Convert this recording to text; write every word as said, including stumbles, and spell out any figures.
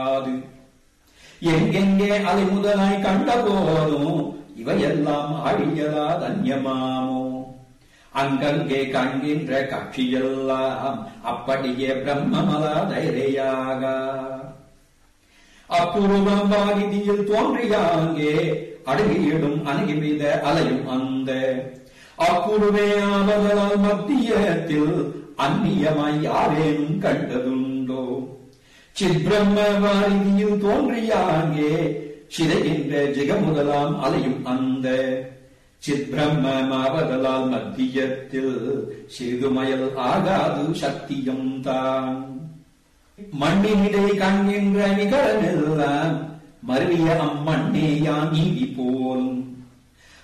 எங்கெங்கே அலை முதலாய் கண்ட போதும் இவையெல்லாம் அழியலா தன்யமாமோ. அங்கங்கே காண்கின்ற காட்சியெல்லாம் அப்படியே பிரம்மமலா தைரையாக. அப்புருவம் வாரிதியில் தோன்றியாங்கே அடங்கியிடும் அணுகிவித அலையும் அந்த அப்புருவே ஆவதலால் மத்தியத்தில் அந்நியமாய் யாரேனும் கண்டதுண்டோ. சித்பிரம்ம வாரிதியில் தோன்றியாங்கே சிதைகின்ற ஜெகமுதலாம் அலையும் அந்த சித்பிரம்மமாவதலால் மத்தியத்தில் சிறுமயல் ஆகாது சக்தியும் தான். மண்ணினிடை காண்கின்ற நிகழனெல்லாம் மருவிய அம்மண்ணேயான் நீதி போலும்